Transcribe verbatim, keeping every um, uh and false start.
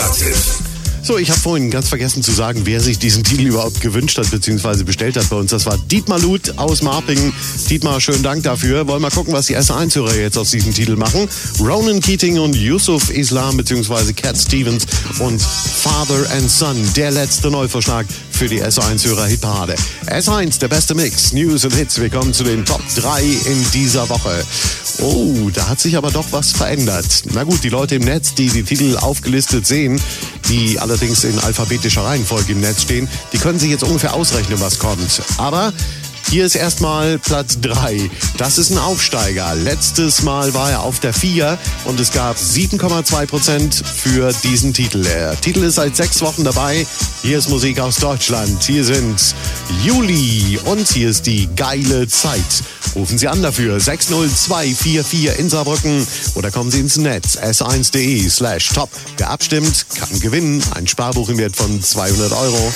Charts-Hit. So, ich habe vorhin ganz vergessen zu sagen, wer sich diesen Titel überhaupt gewünscht hat bzw. bestellt hat bei uns. Das war Dietmar Luth aus Marpingen. Dietmar, schönen Dank dafür. Wollen wir mal gucken, was die S eins Hörer jetzt aus diesem Titel machen. Ronan Keating und Yusuf Islam bzw. Cat Stevens und Father and Son, der letzte Neuvorschlag für die S eins Hörer Hitparade. S eins, der beste Mix, News und Hits. Wir kommen zu den Top drei in dieser Woche. Oh, da hat sich aber doch was verändert. Na gut, die Leute im Netz, die die Titel aufgelistet sehen, die allerdings in alphabetischer Reihenfolge im Netz stehen, die können sich jetzt ungefähr ausrechnen, was kommt. Aber hier ist erstmal Platz drei. Das ist ein Aufsteiger. Letztes Mal war er auf der vier und es gab sieben Komma zwei Prozent für diesen Titel. Der Titel ist seit sechs Wochen dabei. Hier ist Musik aus Deutschland. Hier sind Juli und hier ist die geile Zeit. Rufen Sie an dafür sechs null zwei vier vier in Saarbrücken oder kommen Sie ins Netz s eins punkt de slash top. Wer abstimmt, kann gewinnen. Ein Sparbuch im Wert von zweihundert Euro.